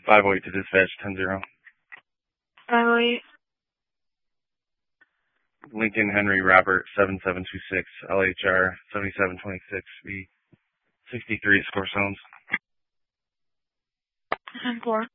508 to dispatch 10-0. 508. Lincoln Henry Robert 7726 LHR 7726 V 63 at Score Zones. 10-4.